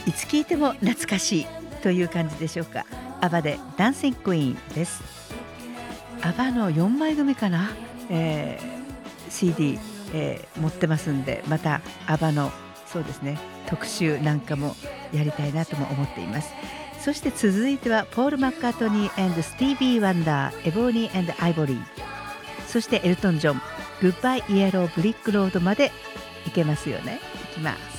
いつ聴いても懐かしいという感じでしょうか。アバでダンシングクイーンです。アバの4枚組かな、CD、持ってますんで、またアバのそうですね特集なんかもやりたいなとも思っています。そして続いてはポール・マッカートニー&スティービー・ワンダー、エボニー&アイボリー、そしてエルトン・ジョン、グッバイ・イエロー・ブリック・ロードまでいけますよね。いきます。